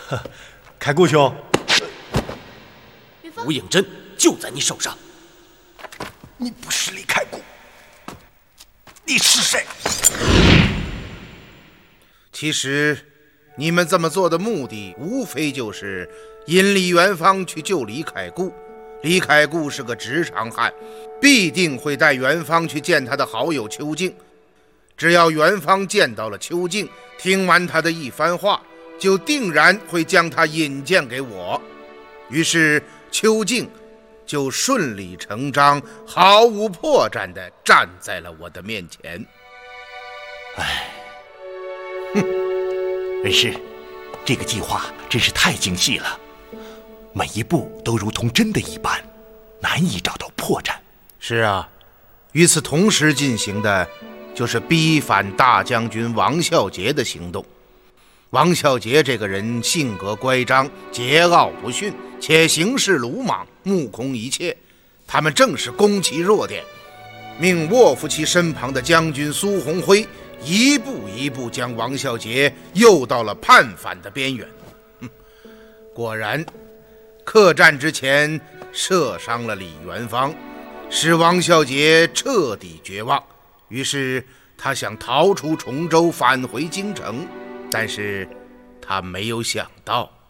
开顾兄， 吴应真就在你手上。 你不是李开顾，你是谁？ 其实你们这么做的目的无非就是引李元芳去救李开顾。李开顾是个直肠汉，必定会带元芳去见他的好友邱静。只要元芳见到了邱静，听完他的一番话，就定然会将他引荐给我。于是邱静就顺理成章毫无破绽地站在了我的面前。 恩师，这个计划真是太精细了，每一步都如同真的一般，难以找到破绽。 是啊，与此同时进行的就是逼反大将军王孝杰的行动。王孝杰这个人性格乖张，桀骜不驯，且行事鲁莽，目空一切。他们正是攻其弱点，命卧伏其身旁的将军苏鸿辉一步一步将王孝杰诱到了叛反的边缘。果然，客战之前射伤了李元芳，使王孝杰彻底绝望。于是他想逃出崇州，返回京城，但是他没有想到